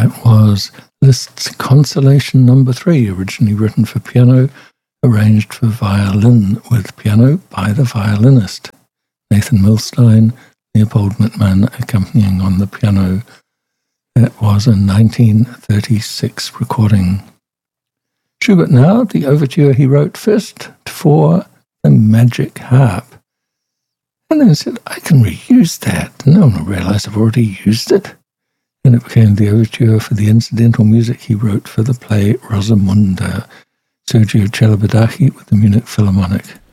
That was Liszt's Consolation Number 3, originally written for piano, arranged for violin with piano by the violinist Nathan Milstein, Leopold Mittmann accompanying on the piano. That was a 1936 recording. Schubert now, the overture he wrote first for the Magic Harp. And then said, I can reuse that. No one realized I've already used it. And it became the overture for the incidental music he wrote for the play Rosamunde, Sergio Celibidache with the Munich Philharmonic.